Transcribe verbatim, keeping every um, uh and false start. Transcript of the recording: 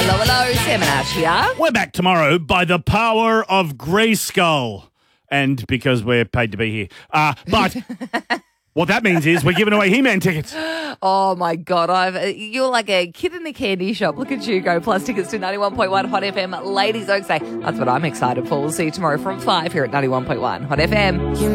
Hello, hello, Sam and Ash here. We're back tomorrow by the power of Grayskull. And because we're paid to be here. Uh, but what that means is we're giving away He-Man tickets. Oh, my God. I've You're like a kid in a candy shop. Look at you go. Plus tickets to ninety-one point one Hot F M Ladies Oaks Day. That's what I'm excited for. We'll see you tomorrow from five here at ninety-one point one Hot F M.